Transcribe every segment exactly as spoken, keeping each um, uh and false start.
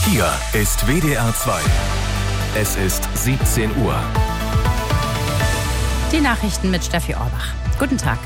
Hier ist W D R zwei. Es ist siebzehn Uhr. Die Nachrichten mit Steffi Orbach. Guten Tag.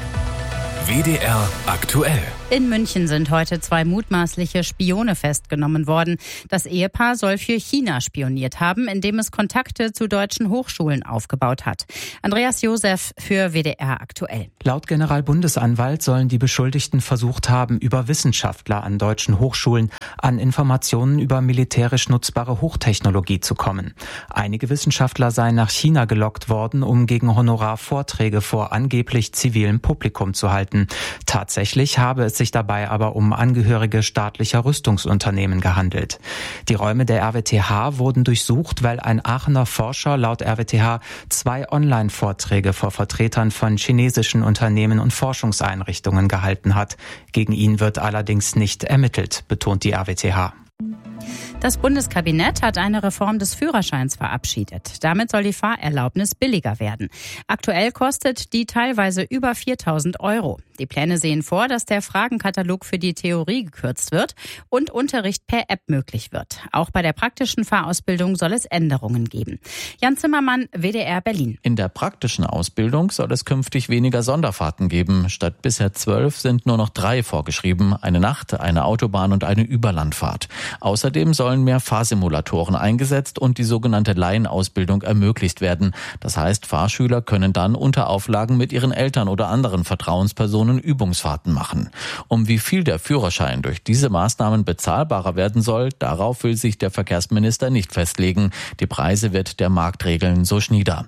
W D R aktuell. In München sind heute zwei mutmaßliche Spione festgenommen worden. Das Ehepaar soll für China spioniert haben, indem es Kontakte zu deutschen Hochschulen aufgebaut hat. Andreas Josef für W D R aktuell. Laut Generalbundesanwalt sollen die Beschuldigten versucht haben, über Wissenschaftler an deutschen Hochschulen an Informationen über militärisch nutzbare Hochtechnologie zu kommen. Einige Wissenschaftler seien nach China gelockt worden, um gegen Honorar Vorträge vor angeblich zivilem Publikum zu halten. Tatsächlich habe es sich dabei aber um Angehörige staatlicher Rüstungsunternehmen gehandelt. Die Räume der R W T H wurden durchsucht, weil ein Aachener Forscher laut R W T H zwei Online-Vorträge vor Vertretern von chinesischen Unternehmen und Forschungseinrichtungen gehalten hat. Gegen ihn wird allerdings nicht ermittelt, betont die R W T H. Das Bundeskabinett hat eine Reform des Führerscheins verabschiedet. Damit soll die Fahrerlaubnis billiger werden. Aktuell kostet die teilweise über viertausend Euro. Die Pläne sehen vor, dass der Fragenkatalog für die Theorie gekürzt wird und Unterricht per App möglich wird. Auch bei der praktischen Fahrausbildung soll es Änderungen geben. Jan Zimmermann, W D R Berlin. In der praktischen Ausbildung soll es künftig weniger Sonderfahrten geben. Statt bisher zwölf sind nur noch drei vorgeschrieben. Eine Nacht, eine Autobahn und eine Überlandfahrt. Außerdem sollen mehr Fahrsimulatoren eingesetzt und die sogenannte Laienausbildung ermöglicht werden. Das heißt, Fahrschüler können dann unter Auflagen mit ihren Eltern oder anderen Vertrauenspersonen Übungsfahrten machen. Um wie viel der Führerschein durch diese Maßnahmen bezahlbarer werden soll, darauf will sich der Verkehrsminister nicht festlegen. Die Preise wird der Markt regeln, so Schnieder.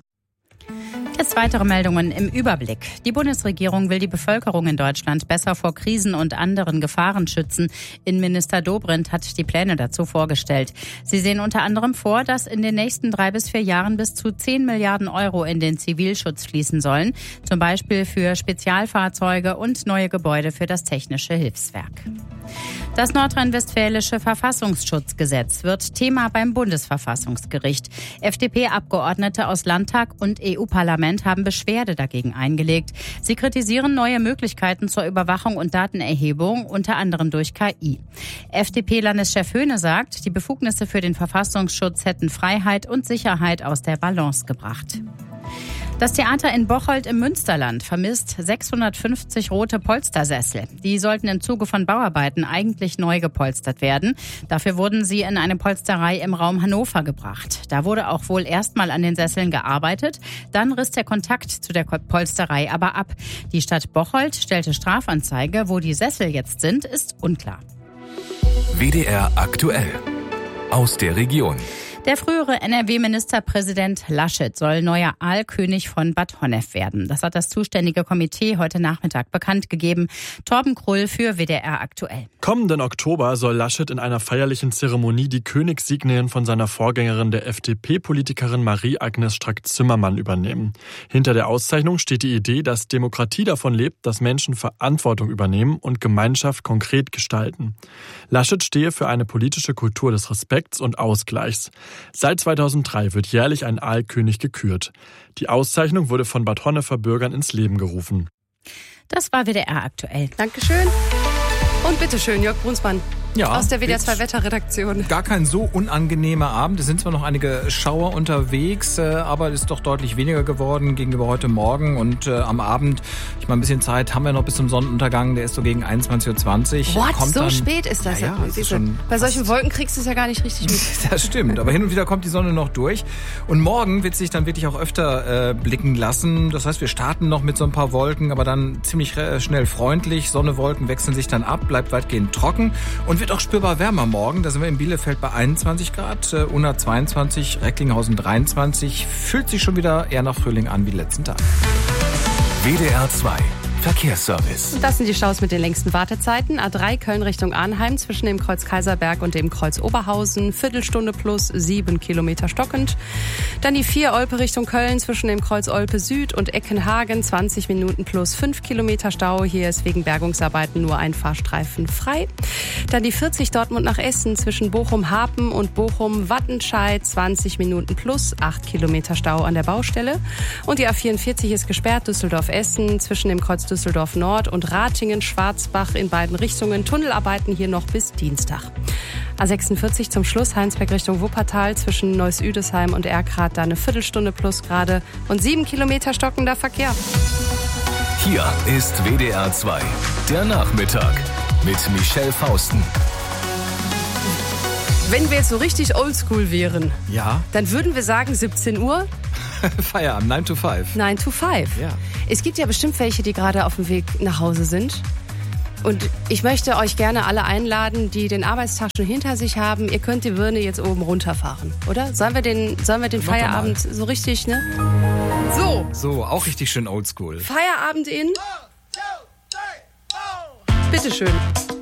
Jetzt weitere Meldungen im Überblick. Die Bundesregierung will die Bevölkerung in Deutschland besser vor Krisen und anderen Gefahren schützen. Innenminister Dobrindt hat die Pläne dazu vorgestellt. Sie sehen unter anderem vor, dass in den nächsten drei bis vier Jahren bis zu zehn Milliarden Euro in den Zivilschutz fließen sollen. Zum Beispiel für Spezialfahrzeuge und neue Gebäude für das Technische Hilfswerk. Das nordrhein-westfälische Verfassungsschutzgesetz wird Thema beim Bundesverfassungsgericht. F D P-Abgeordnete aus Landtag und E U-Parlament haben Beschwerde dagegen eingelegt. Sie kritisieren neue Möglichkeiten zur Überwachung und Datenerhebung, unter anderem durch K I. F D P-Landeschef Höhne sagt, die Befugnisse für den Verfassungsschutz hätten Freiheit und Sicherheit aus der Balance gebracht. Das Theater in Bocholt im Münsterland vermisst sechshundertfünfzig rote Polstersessel. Die sollten im Zuge von Bauarbeiten eigentlich neu gepolstert werden. Dafür wurden sie in eine Polsterei im Raum Hannover gebracht. Da wurde auch wohl erstmal an den Sesseln gearbeitet. Dann riss der Kontakt zu der Polsterei aber ab. Die Stadt Bocholt stellte Strafanzeige. Wo die Sessel jetzt sind, ist unklar. W D R aktuell. Aus der Region. Der frühere N R W-Ministerpräsident Laschet soll neuer Aalkönig von Bad Honnef werden. Das hat das zuständige Komitee heute Nachmittag bekannt gegeben. Torben Krull für W D R aktuell. Kommenden Oktober soll Laschet in einer feierlichen Zeremonie die Königssignien von seiner Vorgängerin, der F D P-Politikerin Marie-Agnes Strack-Zimmermann, übernehmen. Hinter der Auszeichnung steht die Idee, dass Demokratie davon lebt, dass Menschen Verantwortung übernehmen und Gemeinschaft konkret gestalten. Laschet stehe für eine politische Kultur des Respekts und Ausgleichs. Seit zweitausenddrei wird jährlich ein Aalkönig gekürt. Die Auszeichnung wurde von Bad Honnefer Bürgern ins Leben gerufen. Das war W D R aktuell. Dankeschön. Und bitteschön, Jörg Brunsmann. Ja, aus der W D R zwei Wetterredaktion. Gar kein so unangenehmer Abend. Es sind zwar noch einige Schauer unterwegs, aber es ist doch deutlich weniger geworden gegenüber heute Morgen. Und äh, am Abend, ich meine, ein bisschen Zeit haben wir noch bis zum Sonnenuntergang. Der ist so gegen einundzwanzig Uhr zwanzig. What? Kommt so dann, spät ist das? Ja, ja, das ist schon bei solchen Wolken kriegst du es ja gar nicht richtig mit. Das stimmt, aber hin und wieder kommt die Sonne noch durch. Und morgen wird sich dann wirklich auch öfter äh, blicken lassen. Das heißt, wir starten noch mit so ein paar Wolken, aber dann ziemlich äh, schnell freundlich. Sonne, Wolken wechseln sich dann ab, bleibt weitgehend trocken und wird auch spürbar wärmer morgen. Da sind wir in Bielefeld bei einundzwanzig Grad, äh, Unna zweiundzwanzig, Recklinghausen dreiundzwanzig. Fühlt sich schon wieder eher nach Frühling an wie die letzten Tage. W D R zwei Verkehrsservice. Das sind die Staus mit den längsten Wartezeiten. A drei Köln Richtung Arnheim zwischen dem Kreuz Kaiserberg und dem Kreuz Oberhausen. Viertelstunde plus sieben Kilometer stockend. Dann die vier Olpe Richtung Köln zwischen dem Kreuz Olpe Süd und Eckenhagen. zwanzig Minuten plus fünf Kilometer Stau. Hier ist wegen Bergungsarbeiten nur ein Fahrstreifen frei. Dann die vierzig Dortmund nach Essen zwischen Bochum-Hapen und Bochum-Wattenscheid. zwanzig Minuten plus acht Kilometer Stau an der Baustelle. Und die A vierundvierzig ist gesperrt. Düsseldorf-Essen zwischen dem Kreuz Düsseldorf Nord und Ratingen-Schwarzbach in beiden Richtungen. Tunnelarbeiten hier noch bis Dienstag. A sechsundvierzig zum Schluss, Heinsberg Richtung Wuppertal, zwischen Neuss-Üdesheim und Erkrath, da eine Viertelstunde plus gerade und sieben Kilometer stockender Verkehr. Hier ist W D R zwei, der Nachmittag mit Michelle Fausten. Wenn wir jetzt so richtig oldschool wären, Ja. dann würden wir sagen siebzehn Uhr, Feierabend, nine to five. nine to five. Ja. Es gibt ja bestimmt welche, die gerade auf dem Weg nach Hause sind. Und ich möchte euch gerne alle einladen, die den Arbeitstag schon hinter sich haben. Ihr könnt die Birne jetzt oben runterfahren, oder? Sollen wir den, sollen wir den Mach doch Feierabend so richtig, ne? So, So, auch richtig schön oldschool. Feierabend in. Bitteschön.